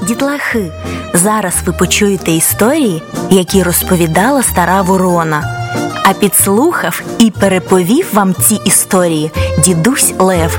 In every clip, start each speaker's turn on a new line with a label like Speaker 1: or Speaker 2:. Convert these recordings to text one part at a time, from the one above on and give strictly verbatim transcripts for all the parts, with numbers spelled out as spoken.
Speaker 1: дітлахи! Зараз ви почуєте історії, які розповідала стара ворона. А підслухав і переповів вам ці історії дідусь Лев.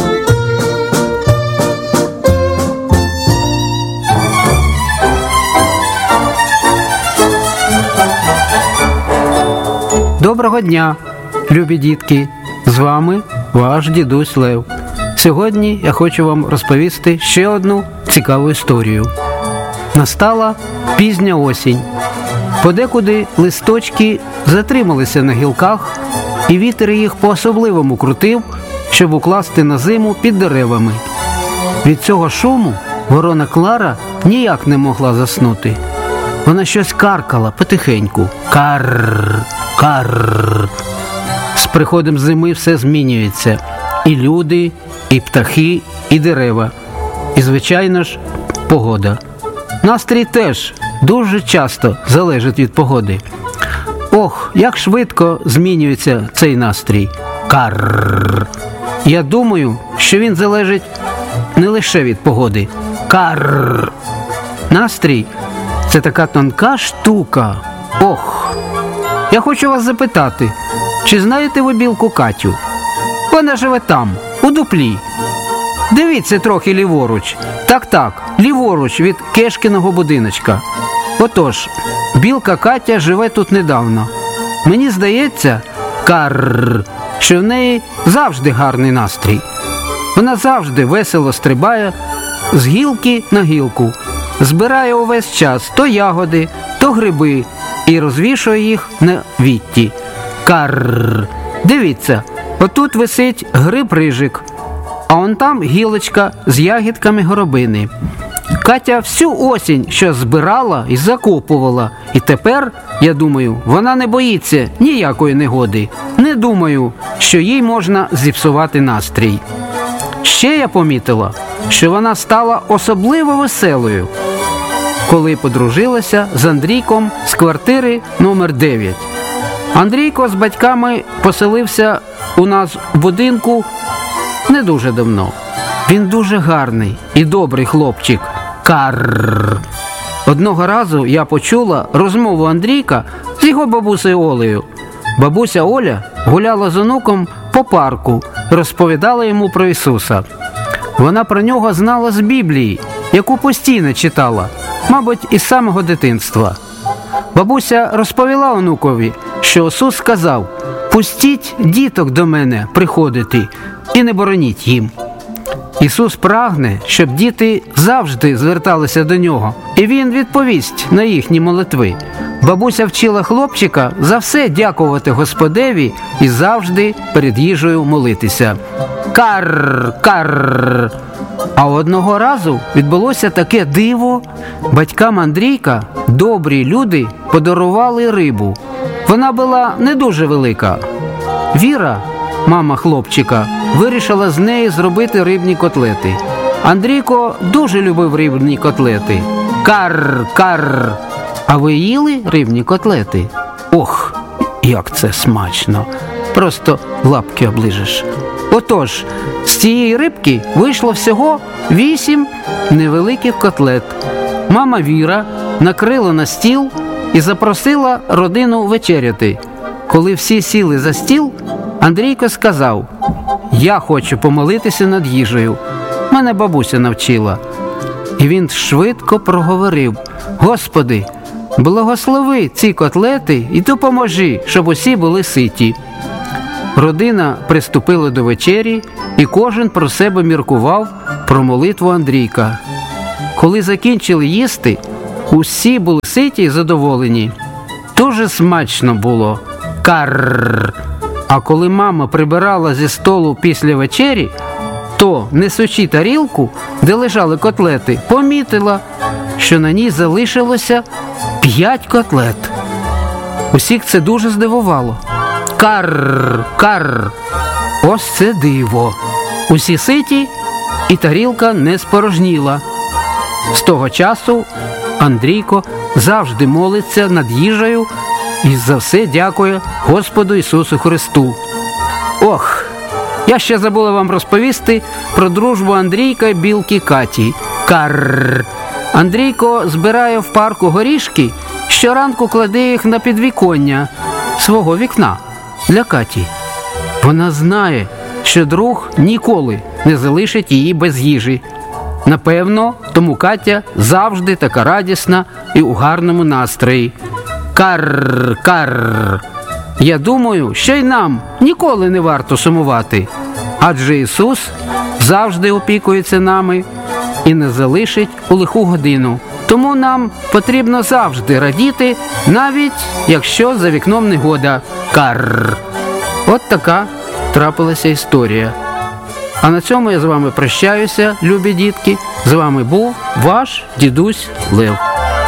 Speaker 2: Доброго дня, любі дітки! З вами ваш дідусь Лев. Сьогодні я хочу вам розповісти ще одну цікаву історію. Настала пізня осінь. Подекуди листочки затрималися на гілках, і вітер їх по-особливому крутив, щоб укласти на зиму під деревами. Від цього шуму ворона Клара ніяк не могла заснути. Вона щось каркала потихеньку. Карр, карр. З приходом зими все змінюється. І люди, і птахи, і дерева. І, звичайно ж, погода. Настрій теж дуже часто залежить від погоди. Ох, як швидко змінюється цей настрій. Карр. Я думаю, що він залежить не лише від погоди. Карр. Настрій – це така тонка штука. Ох. Я хочу вас запитати, чи знаєте ви білку Катю? Вона живе там, у дуплі. Дивіться трохи ліворуч. Так-так, ліворуч від Кешкиного будиночка. Отож, білка Катя живе тут недавно. Мені здається, карр, що в неї завжди гарний настрій. Вона завжди весело стрибає з гілки на гілку. Збирає увесь час то ягоди, то гриби і розвішує їх на вітті. Карр. Дивіться, отут висить гриб-рижик, а он там гілочка з ягідками горобини. Катя всю осінь щось збирала і закопувала, і тепер, я думаю, вона не боїться ніякої негоди. Не думаю, що їй можна зіпсувати настрій. Ще я помітила, що вона стала особливо веселою, коли подружилася з Андрійком з квартири номер дев'ять. Андрійко з батьками поселився у нас в будинку не дуже давно. Він дуже гарний і добрий хлопчик. Карр. Одного разу я почула розмову Андрійка з його бабусею Олею. Бабуся Оля гуляла з онуком по парку, розповідала йому про Ісуса. Вона про нього знала з Біблії, яку постійно читала, мабуть, із самого дитинства. Бабуся розповіла онукові, що Ісус сказав: «Пустіть діток до мене приходити і не бороніть їм». Ісус прагне, щоб діти завжди зверталися до Нього, і Він відповість на їхні молитви. Бабуся вчила хлопчика за все дякувати Господеві і завжди перед їжею молитися. Карр, карр. А одного разу відбулося таке диво. Батькам Андрійка добрі люди подарували рибу. Вона була не дуже велика. Віра, мама хлопчика, вирішила з неї зробити рибні котлети. Андрійко дуже любив рибні котлети. Карр, карр. А ви їли рибні котлети? Ох, як це смачно. Просто лапки оближеш. Отож, з цієї рибки вийшло всього вісім невеликих котлет. Мама Віра накрила на стіл і запросила родину вечеряти. Коли всі сіли за стіл, Андрійко сказав: «Я хочу помолитися над їжею. Мене бабуся навчила». І він швидко проговорив: «Господи, благослови ці котлети і допоможи, щоб усі були ситі». Родина приступила до вечері, і кожен про себе міркував про молитву Андрійка. Коли закінчили їсти, усі були ситі і задоволені. Дуже смачно було. Карр. А коли мама прибирала зі столу після вечері, то, несучи тарілку, де лежали котлети, помітила, що на ній залишилося п'ять котлет. Усіх це дуже здивувало. Карр, карр. Ось це диво. Усі ситі, і тарілка не спорожніла. З того часу Андрійко завжди молиться над їжею і за все дякує Господу Ісусу Христу. Ох, я ще забула вам розповісти про дружбу Андрійка і білки Каті. Карр. Андрійко збирає в парку горішки, щоранку кладе їх на підвіконня свого вікна для Каті. Вона знає, що друг ніколи не залишить її без їжі. Напевно, тому Катя завжди така радісна і у гарному настрої. Карр, карр. Я думаю, що й нам ніколи не варто сумувати, адже Ісус завжди опікується нами і не залишить у лиху годину. Тому нам потрібно завжди радіти, навіть якщо за вікном негода. Карр. От така трапилася історія. А на цьому я з вами прощаюся, любі дітки. З вами був ваш дідусь Лев.